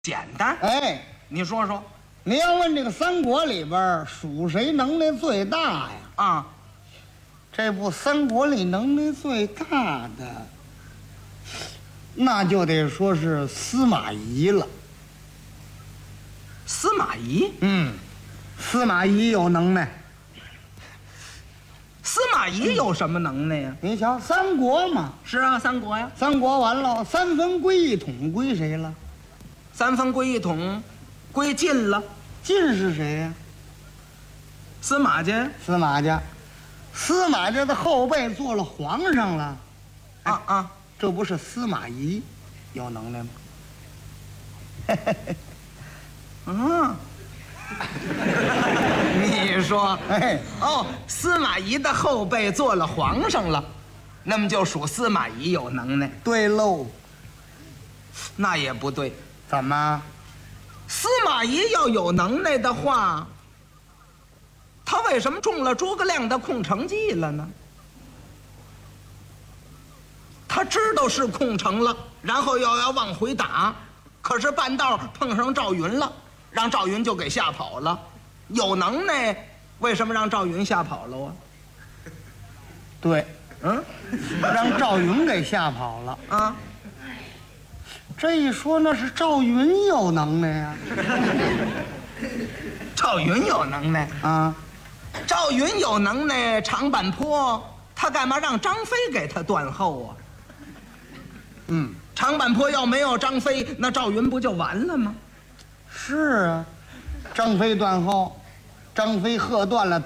简单。 哎， 你说说你要问这个三国里边属谁能耐最大呀？ 啊， 这部三国里能耐最大的，那就得说是司马懿了。 司马懿。 司马懿有能耐。 司马懿有什么能耐呀？ 你瞧，三国嘛， 是啊，三国呀， 三国完了，三分归一统归谁了？ 三分归一统，归晋了。 晋是谁呀？ 司马家。 司马家。司马家的后辈做了皇上了。 啊， 这不是司马懿有能耐吗？ 你说， 哎， 哦，司马懿的后辈做了皇上了，那么就属司马懿有能耐。 对喽。 那也不对， 怎么？ 司马懿要有能耐的话，他为什么中了诸葛亮的空城计了呢？他知道是空城了，然后又要往回打，可是半道碰上赵云了，让赵云就给吓跑了。有能耐，为什么让赵云吓跑了啊？ 对，让赵云给吓跑了啊！ 这一说，那是赵云有能耐呀！ 赵云有能耐啊！ 赵云有能耐，长坂坡他干嘛让张飞给他断后啊？长坂坡要没有张飞，那赵云不就完了吗？ 是啊，张飞断后，张飞喝断了